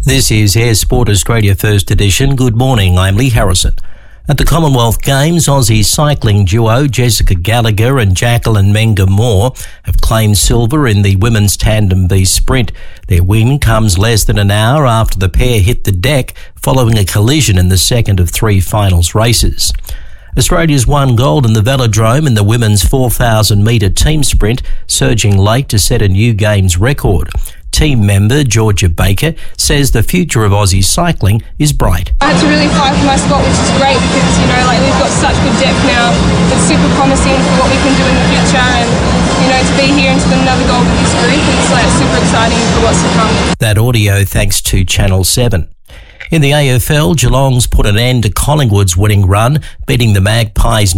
This is Air Sport Australia First Edition. Good morning, I'm Lee Harrison. At the Commonwealth Games, Aussie cycling duo Jessica Gallagher and Jacqueline Menga Moore have claimed silver in the women's tandem B sprint. Their win comes less than an hour after the pair hit the deck following a collision in the second of three finals races. Australia's won gold in the velodrome in the women's 4,000 metre team sprint, surging late to set a new Games record. Team member Georgia Baker says the future of Aussie cycling is bright. I had to really fight for my spot, which is great because, we've got such good depth now. It's super promising for what we can do in the future and, to be here and to win another gold with this group, it's super exciting for what's to come. That audio thanks to Channel 7. In the AFL, Geelong's put an end to Collingwood's winning run, beating the Magpies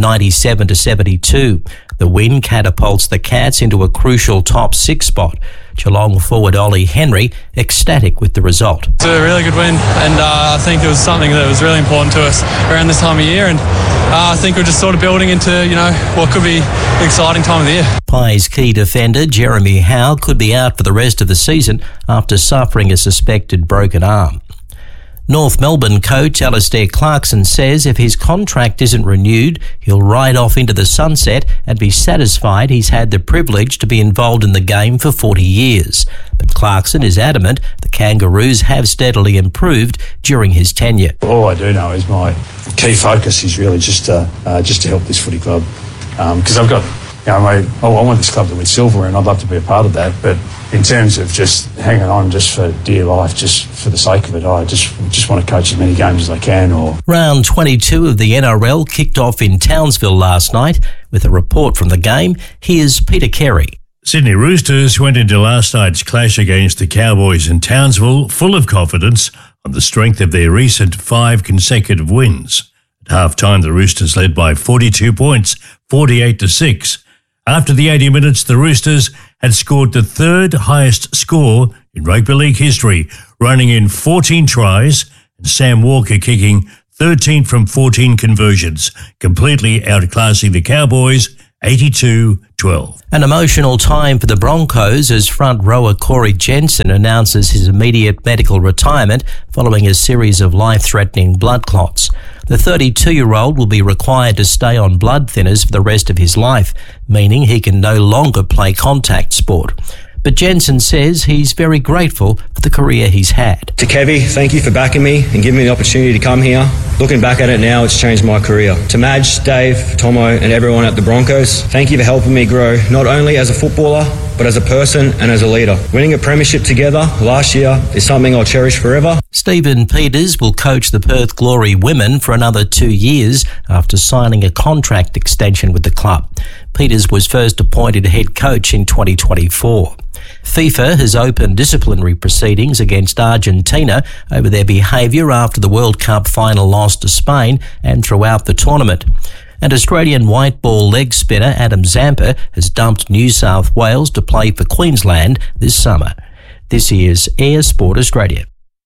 97-72. The win catapults the Cats into a crucial top six spot. Geelong forward Ollie Henry ecstatic with the result. It's a really good win, and I think it was something that was really important to us around this time of year, and I think we're just sort of building into, what could be an exciting time of the year. Pies key defender Jeremy Howe could be out for the rest of the season after suffering a suspected broken arm. North Melbourne coach Alistair Clarkson says if his contract isn't renewed, he'll ride off into the sunset and be satisfied he's had the privilege to be involved in the game for 40 years. But Clarkson is adamant the Kangaroos have steadily improved during his tenure. All I do know is my key focus is really just to help this footy club. Because I've got, I want this club to win silver and I'd love to be a part of that, but in terms of just hanging on just for dear life, just for the sake of it, I just want to coach as many games as I can. Round 22 of the NRL kicked off in Townsville last night. With a report from the game, here's Peter Carey. Sydney Roosters went into last night's clash against the Cowboys in Townsville full of confidence on the strength of their recent 5 consecutive wins. At half-time, the Roosters led by 42 points, 48-6. After the 80 minutes, the Roosters had scored the third highest score in rugby league history, running in 14 tries and Sam Walker kicking 13 from 14 conversions, completely outclassing the Cowboys 82-12. An emotional time for the Broncos as front rower Corey Jensen announces his immediate medical retirement following a series of life-threatening blood clots. The 32-year-old will be required to stay on blood thinners for the rest of his life, meaning he can no longer play contact sport. But Jensen says he's very grateful for the career he's had. To Kevy, thank you for backing me and giving me the opportunity to come here. Looking back at it now, it's changed my career. To Madge, Dave, Tomo and everyone at the Broncos, thank you for helping me grow, not only as a footballer, but as a person and as a leader. Winning a premiership together last year is something I'll cherish forever. Stephen Peters will coach the Perth Glory women for another 2 years after signing a contract extension with the club. Peters was first appointed head coach in 2024. FIFA has opened disciplinary proceedings against Argentina over their behaviour after the World Cup final loss to Spain and throughout the tournament. And Australian white ball leg spinner Adam Zampa has dumped New South Wales to play for Queensland this summer. This is Air Sport Australia.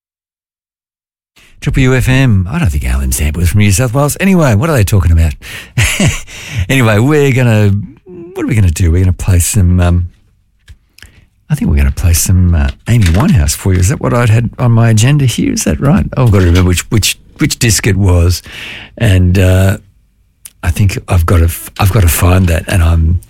Triple UFM. I don't think Alan Zampa was from New South Wales. Anyway, what are they talking about? Anyway, what are we going to do? We're going to play some... I think we're going to play some Amy Winehouse for you. Is that what I'd had on my agenda here? Is that right? Oh, I've got to remember which disc it was, and I think I've got to find that. And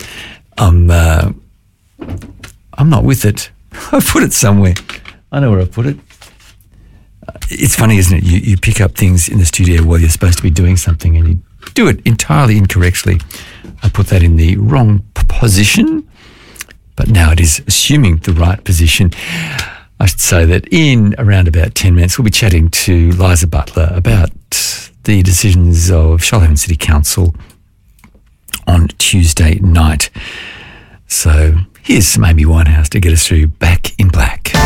I'm not with it. I put it somewhere. I know where I put it. It's funny, isn't it? You pick up things in the studio while you're supposed to be doing something, and you do it entirely incorrectly. I put that in the wrong position. But now it is assuming the right position. I should say that in around about 10 minutes, we'll be chatting to Liza Butler about the decisions of Shoalhaven City Council on Tuesday night. So here's some Amy Winehouse to get us through Back in Black.